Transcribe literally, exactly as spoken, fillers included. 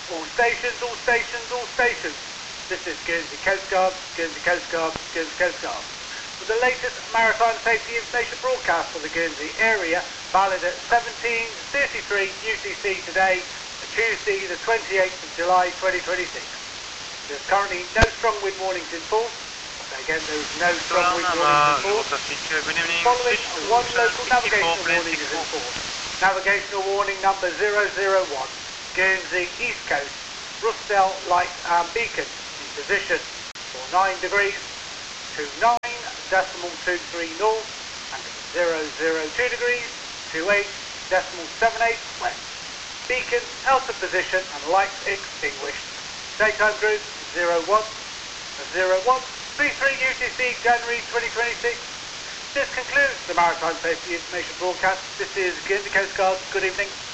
All stations, all stations, all stations. This is Guernsey Coast Guard, Guernsey Coast Guard, Guernsey Coast Guard. With the latest maritime safety information broadcast for the Guernsey area, valid at seventeen thirty-three U T C today, Tuesday the twenty-eighth of July twenty twenty-six. There's currently no strong wind warnings in force. Again, there is no strong wind warnings in force. Following one local navigational warning is in force. Navigational warning number zero zero one, Guernsey East Coast, Rustel Light and Beacon, in position for nine degrees to nine decimal two three north and zero zero two degrees to eight decimal seven eight west. Beacon out of position and lights extinguished. Daytime cruise zero one zero one three three U T C January twenty twenty-six. This concludes the Maritime Safety Information broadcast. This is Guernsey Coast Guard. Good evening.